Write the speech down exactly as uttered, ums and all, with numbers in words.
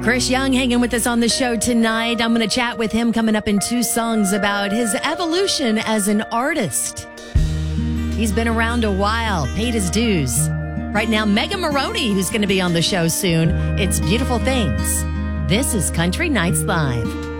Chris Young hanging with us on the show tonight. I'm going to chat with him coming up in two songs about his evolution as an artist. He's been around a while, paid his dues. Right now, Megan Moroney, who's going to be on the show soon. It's Beautiful Things. This is Country Nights Live.